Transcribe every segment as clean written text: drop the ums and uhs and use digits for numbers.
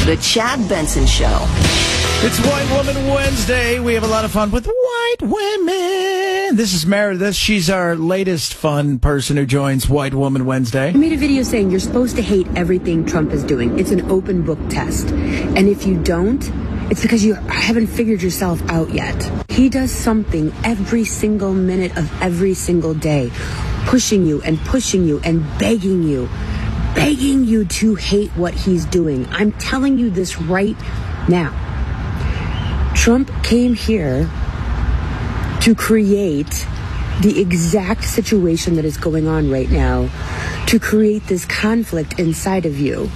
The Chad Benson Show. It's White Woman Wednesday. We have a lot of fun with white women. This is Meredith. She's our latest fun person who joins White Woman Wednesday. I made a video saying you're supposed to hate everything Trump is doing. It's an open book test. And if you don't, it's because you haven't figured yourself out yet. He does something every single minute of every single day, pushing you and begging you to hate what he's doing. I'm telling you this right now. Trump came here to create the exact situation that is going on right now, to create this conflict inside of you,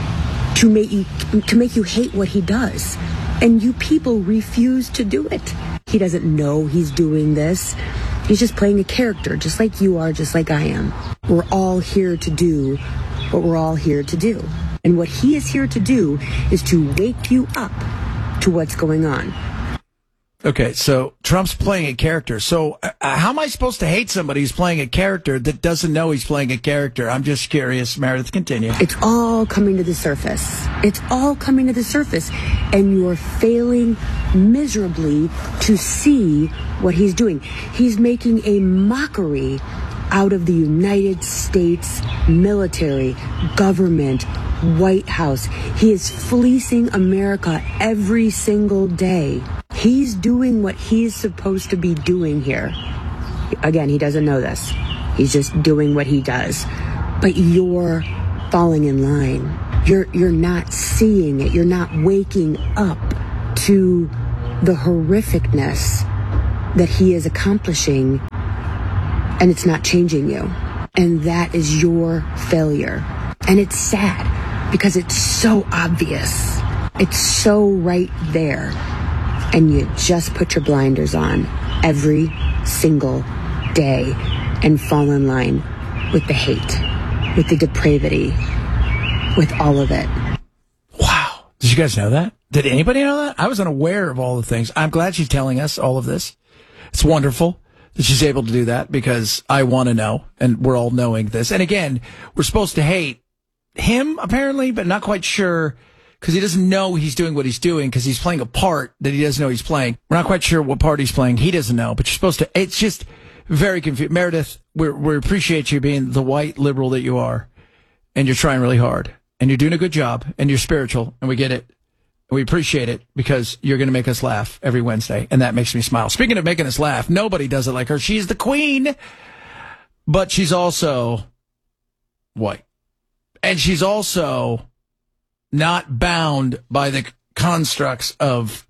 to make you hate what he does. And you people refuse to do it. He doesn't know he's doing this. He's just playing a character, just like you are, just like I am. We're all here to do what we're all here to do. And what he is here to do is to wake you up to what's going on. Okay, so Trump's playing a character. So how am I supposed to hate somebody who's playing a character that doesn't know he's playing a character? I'm just curious. Meredith, continue. It's all coming to the surface. It's all coming to the surface. And you're failing miserably to see what he's doing. He's making a mockery out of the United States military, government, White House. He is fleecing America every single day. He's doing what he's supposed to be doing here. Again, he doesn't know this. He's just doing what he does. But you're falling in line. You're not seeing it. You're not waking up to the horrificness that he is accomplishing, and it's not changing you. And that is your failure. And it's sad because it's so obvious. It's so right there. And you just put your blinders on every single day and fall in line with the hate, with the depravity, with all of it. Wow. Did you guys know that? Did anybody know that? I was unaware of all the things. I'm glad she's telling us all of this. It's wonderful that she's able to do that because I want to know, and we're all knowing this. And again, we're supposed to hate him, apparently, but not quite sure because he doesn't know he's doing what he's doing because he's playing a part that he doesn't know he's playing. We're not quite sure what part he's playing. He doesn't know, but you're supposed to. It's just very confusing. Meredith, we appreciate you being the white liberal that you are, and you're trying really hard, and you're doing a good job, and you're spiritual, and we get it. And we appreciate it because you're going to make us laugh every Wednesday, and that makes me smile. Speaking of making us laugh, nobody does it like her. She's the queen, but she's also white. And she's also not bound by the constructs of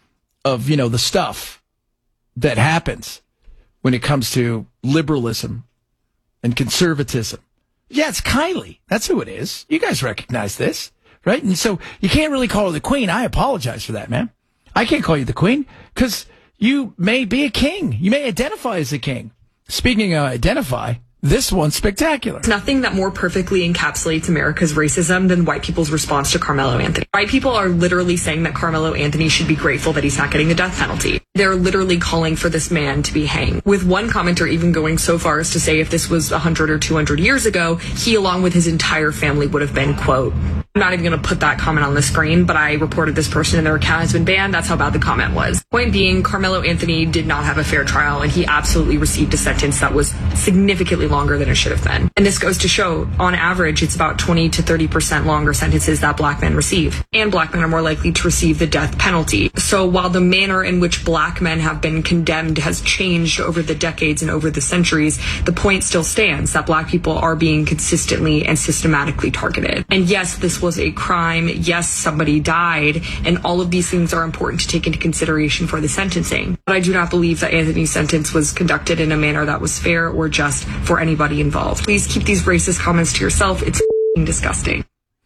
the stuff that happens when it comes to liberalism and conservatism. Yeah, it's Kylie. That's who it is. You guys recognize this, right? And so you can't really call her the queen. I apologize for that, man. I can't call you the queen because you may be a king. You may identify as a king. Speaking of identify, this one's spectacular. It's nothing that more perfectly encapsulates America's racism than white people's response to Carmelo Anthony. White people are literally saying that Carmelo Anthony should be grateful that he's not getting the death penalty. They're literally calling for this man to be hanged. With one commenter even going so far as to say if this was 100 or 200 years ago, he along with his entire family would have been, quote, I'm not even going to put that comment on the screen, but I reported this person and their account has been banned. That's how bad the comment was. Point being, Carmelo Anthony did not have a fair trial and he absolutely received a sentence that was significantly longer than it should have been. And this goes to show, on average, it's about 20 to 30% longer sentences that black men receive. And black men are more likely to receive the death penalty. So while the manner in which black men have been condemned has changed over the decades and over the centuries, the point still stands that black people are being consistently and systematically targeted. And yes, this was a crime. Yes, somebody died. And all of these things are important to take into consideration for the sentencing. But I do not believe that Anthony's sentence was conducted in a manner that was fair or just for anybody involved. Please keep these racist comments to yourself. It's disgusting.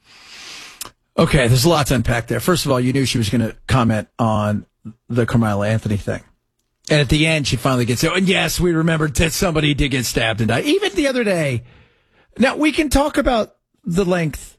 Okay, there's a lot to unpack there. First of all, you knew she was going to comment on the Carmelo Anthony thing. And at the end, she finally gets it. And yes, we remembered that somebody did get stabbed and died. Even the other day. Now, we can talk about the length.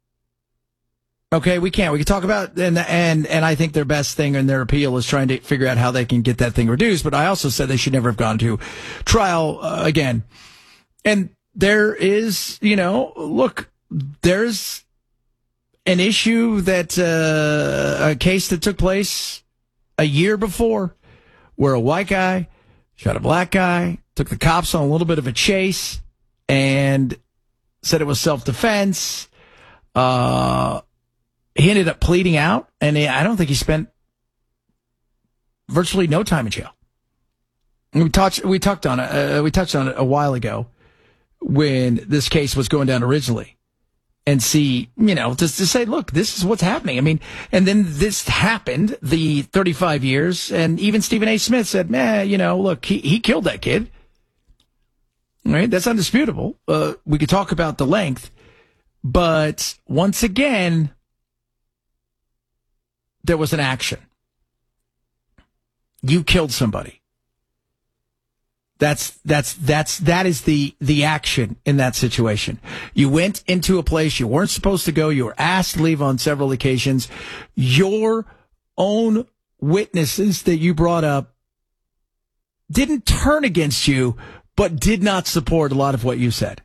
Okay, we can. We can talk about, and I think their best thing in their appeal is trying to figure out how they can get that thing reduced. But I also said they should never have gone to trial again. And there is, look, there's an issue that, a case that took place a year before where a white guy shot a black guy, took the cops on a little bit of a chase, and said it was self-defense. He ended up pleading out, and I don't think he spent virtually no time in jail. We touched on it a while ago when this case was going down originally, and to say, look, this is what's happening. I mean, and then this happened, the 35 years, and even Stephen A. Smith said, look, he killed that kid. Right? That's undisputable. We could talk about the length, but once again, there was an action. You killed somebody. That is the action in that situation. You went into a place you weren't supposed to go. You were asked to leave on several occasions. Your own witnesses that you brought up didn't turn against you, but did not support a lot of what you said.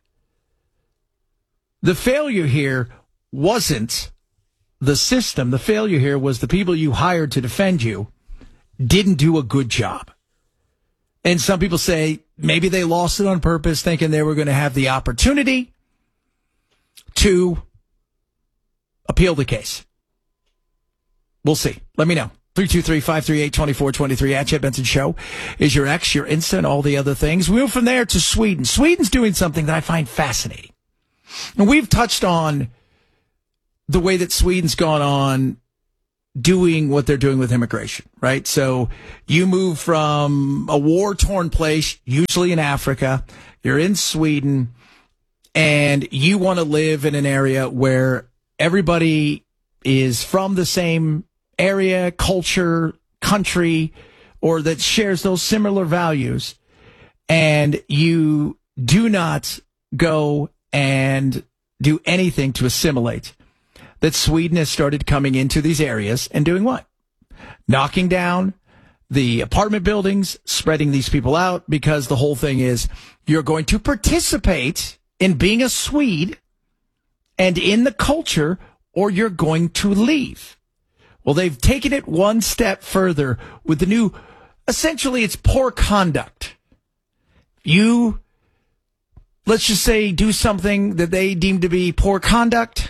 The failure here wasn't the system. The failure here was the people you hired to defend you didn't do a good job. And some people say maybe they lost it on purpose, thinking they were going to have the opportunity to appeal the case. We'll see. Let me know. 323-538-2423 at Chad Benson Show is your X, your Insta, and all the other things. We move from there to Sweden. Sweden's doing something that I find fascinating. And we've touched on the way that Sweden's gone on doing what they're doing with immigration, right? So you move from a war-torn place, usually in Africa, you're in Sweden, and you want to live in an area where everybody is from the same area, culture, country, or that shares those similar values, and you do not go and do anything to assimilate. That Sweden has started coming into these areas and doing what? Knocking down the apartment buildings, spreading these people out, because the whole thing is you're going to participate in being a Swede and in the culture, or you're going to leave. Well, they've taken it one step further with the new, essentially it's poor conduct. You, let's just say, do something that they deem to be poor conduct,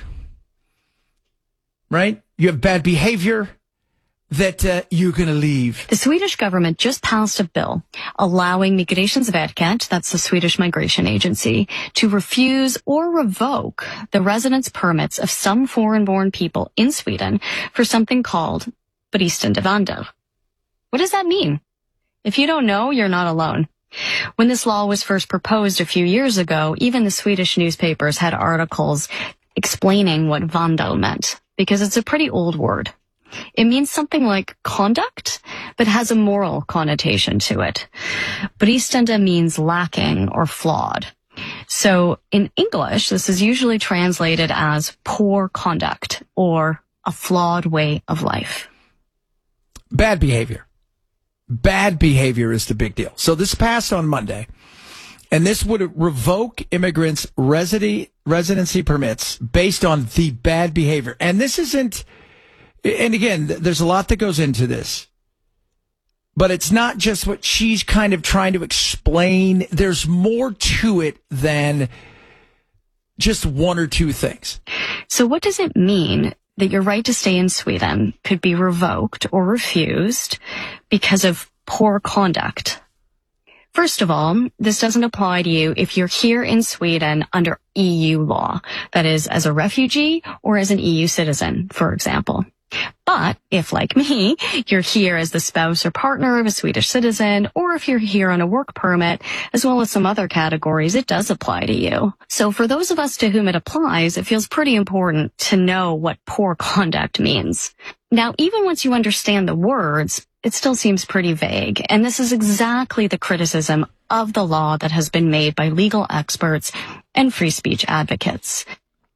right? You have bad behavior, that you're going to leave. The Swedish government just passed a bill allowing Migrationsverket, that's the Swedish migration agency, to refuse or revoke the residence permits of some foreign-born people in Sweden for something called bristande vandel. What does that mean? If you don't know, you're not alone. When this law was first proposed a few years ago, even the Swedish newspapers had articles explaining what vandel meant, because it's a pretty old word. It means something like conduct, but has a moral connotation to it. Bristande means lacking or flawed. So in English, this is usually translated as poor conduct or a flawed way of life. Bad behavior. Bad behavior is the big deal. So this passed on Monday, and this would revoke immigrants' residency permits based on the bad behavior. And this isn't... And again, there's a lot that goes into this, but it's not just what she's kind of trying to explain. There's more to it than just one or two things. So what does it mean that your right to stay in Sweden could be revoked or refused because of poor conduct? First of all, this doesn't apply to you if you're here in Sweden under EU law, that is, as a refugee or as an EU citizen, for example. But if, like me, you're here as the spouse or partner of a Swedish citizen, or if you're here on a work permit, as well as some other categories, it does apply to you. So for those of us to whom it applies, it feels pretty important to know what poor conduct means. Now, even once you understand the words, it still seems pretty vague, and this is exactly the criticism of the law that has been made by legal experts and free speech advocates.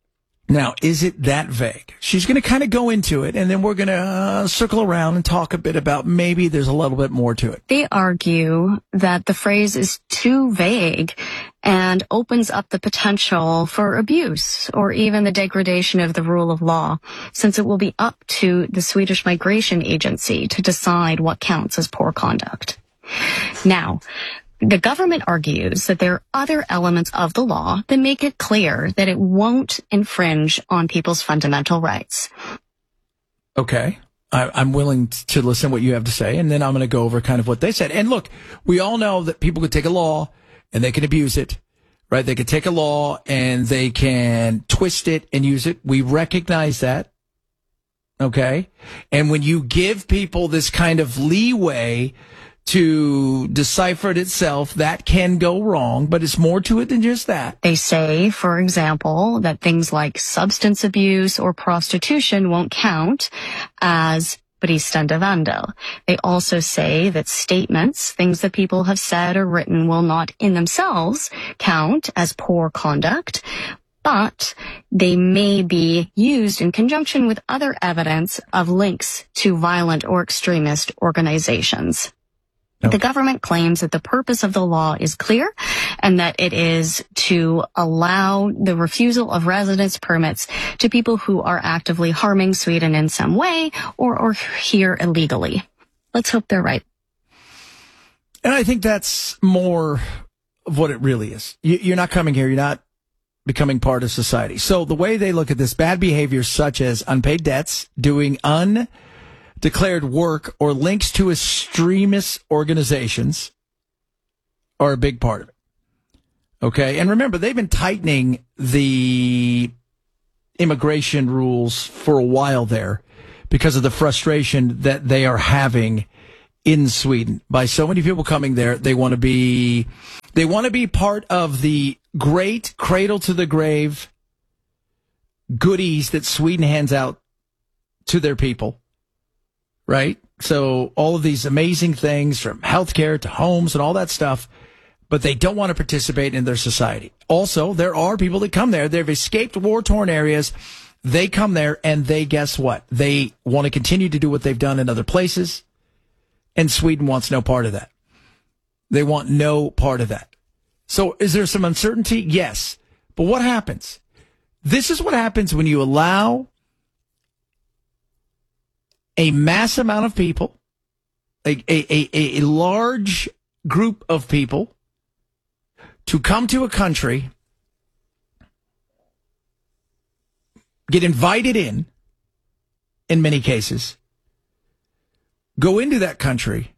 Now, is it that vague? She's going to kind of go into it, and then we're going to circle around and talk a bit about maybe there's a little bit more to it. They argue that the phrase is too vague and opens up the potential for abuse or even the degradation of the rule of law, since it will be up to the Swedish Migration Agency to decide what counts as poor conduct. Now, the government argues that there are other elements of the law that make it clear that it won't infringe on people's fundamental rights. Okay. I'm willing to listen to what you have to say, and then I'm going to go over kind of what they said. And look, we all know that people could take a law and they can abuse it, right? They could take a law and they can twist it and use it. We recognize that. Okay. And when you give people this kind of leeway to decipher it itself, that can go wrong, but it's more to it than just that. They say, for example, that things like substance abuse or prostitution won't count as bristande vandel. They also say that statements, things that people have said or written, will not in themselves count as poor conduct, but they may be used in conjunction with other evidence of links to violent or extremist organizations. Okay. The government claims that the purpose of the law is clear and that it is to allow the refusal of residence permits to people who are actively harming Sweden in some way or here illegally. Let's hope they're right. And I think that's more of what it really is. You're not coming here. You're not becoming part of society. So the way they look at this, bad behavior such as unpaid debts, doing undeclared work, or links to extremist organizations are a big part of it. Okay. And remember, they've been tightening the immigration rules for a while there because of the frustration that they are having in Sweden by so many people coming there. They want to be part of the great cradle to the grave goodies that Sweden hands out to their people. Right? So all of these amazing things from healthcare to homes and all that stuff, but they don't want to participate in their society. Also, there are people that come there. They've escaped war-torn areas. They come there and they, guess what? They want to continue to do what they've done in other places. And Sweden wants no part of that. They want no part of that. So is there some uncertainty? Yes. But what happens? This is what happens when you allow a mass amount of people, a large group of people to come to a country, get invited in many cases, go into that country,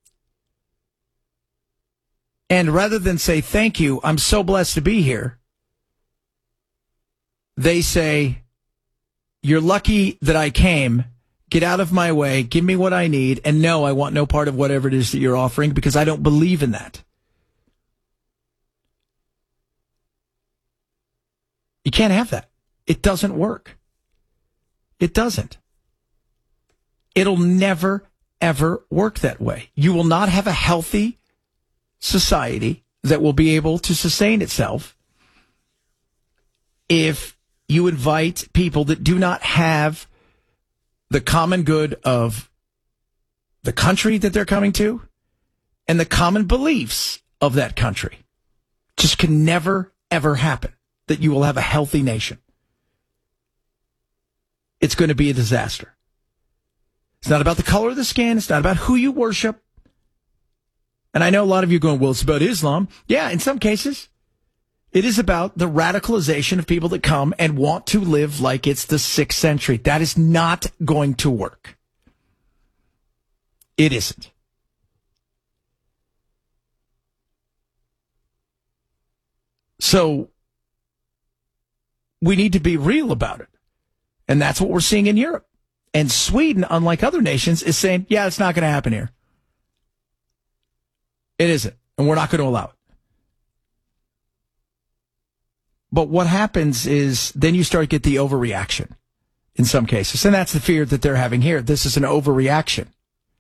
and rather than say, thank you, I'm so blessed to be here, they say, you're lucky that I came. Get out of my way, give me what I need, and no, I want no part of whatever it is that you're offering because I don't believe in that. You can't have that. It doesn't work. It doesn't. It'll never, ever work that way. You will not have a healthy society that will be able to sustain itself if you invite people that do not have the common good of the country that they're coming to and the common beliefs of that country. Just can never, ever happen that you will have a healthy nation. It's going to be a disaster. It's not about the color of the skin. It's not about who you worship. And I know a lot of you are going, well, it's about Islam. Yeah, in some cases. It is about the radicalization of people that come and want to live like it's the 6th century. That is not going to work. It isn't. So we need to be real about it. And that's what we're seeing in Europe. And Sweden, unlike other nations, is saying, yeah, it's not going to happen here. It isn't. And we're not going to allow it. But what happens is then you start to get the overreaction in some cases. And that's the fear that they're having here. This is an overreaction.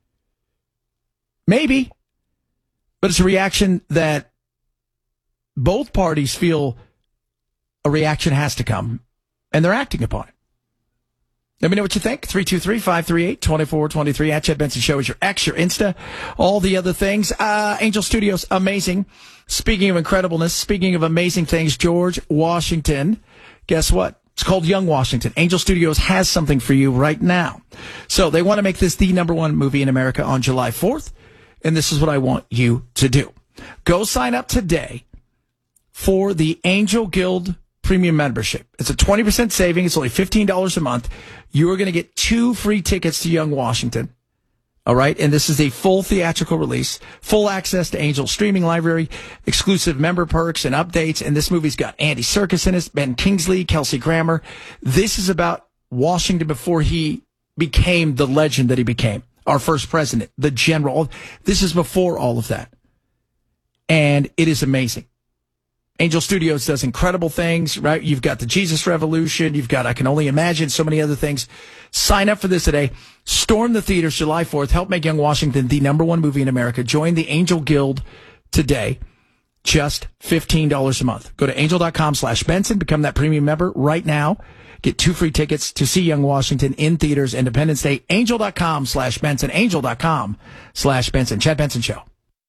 Maybe. But it's a reaction that both parties feel a reaction has to come. and they're acting upon it. Let me know what you think. 323-538-2423 at Chad Benson Show is your X, your Insta, all the other things. Angel Studios, amazing. Speaking of incredibleness, speaking of amazing things, George Washington, guess what? It's called Young Washington. Angel Studios has something for you right now. So they want to make this the #1 movie in America on July 4th. And this is what I want you to do. Go sign up today for the Angel Guild Premium membership. It's a 20% saving. It's only $15 a month. You are going to get 2 free tickets to Young Washington. All right. And this is a full theatrical release, full access to Angel streaming library, exclusive member perks and updates. And this movie's got Andy Serkis in it, Ben Kingsley, Kelsey Grammer. This is about Washington before he became the legend that he became. Our first president, the general. This is before all of that. And it is amazing. Angel Studios does incredible things, right? You've got the Jesus Revolution. You've got I Can Only Imagine, so many other things. Sign up for this today. Storm the theaters July 4th. Help make Young Washington the #1 movie in America. Join the Angel Guild today. Just $15 a month. Go to angel.com/Benson. Become that premium member right now. Get 2 free tickets to see Young Washington in theaters Independence Day. Angel.com/Benson. Angel.com/Benson. Chad Benson Show.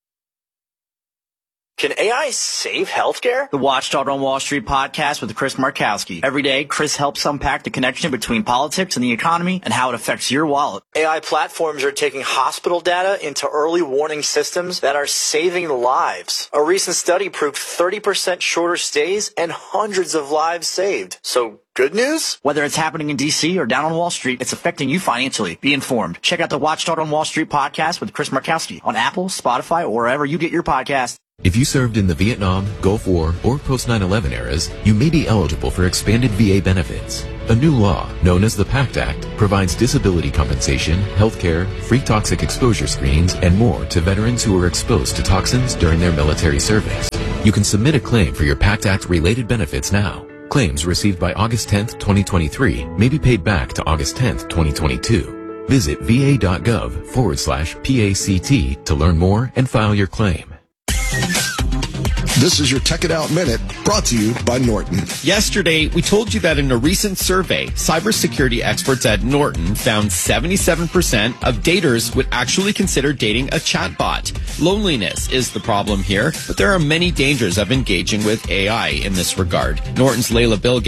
Can AI save healthcare? The Watchdog on Wall Street podcast with Chris Markowski. Every day, Chris helps unpack the connection between politics and the economy and how it affects your wallet. AI platforms are taking hospital data into early warning systems that are saving lives. A recent study proved 30% shorter stays and hundreds of lives saved. So, good news? Whether it's happening in D.C. or down on Wall Street, it's affecting you financially. Be informed. Check out the Watchdog on Wall Street podcast with Chris Markowski on Apple, Spotify, or wherever you get your podcasts. If you served in the Vietnam, Gulf War, or post-9/11 eras, you may be eligible for expanded VA benefits. A new law, known as the PACT Act, provides disability compensation, health care, free toxic exposure screenings, and more to veterans who were exposed to toxins during their military service. You can submit a claim for your PACT Act-related benefits now. Claims received by August 10th, 2023 may be paid back to August 10th, 2022. Visit va.gov/PACT to learn more and file your claim. This is your Tech It Out Minute, brought to you by Norton. Yesterday, we told you that in a recent survey, cybersecurity experts at Norton found 77% of daters would actually consider dating a chatbot. Loneliness is the problem here, but there are many dangers of engaging with AI in this regard. Norton's Layla Bilge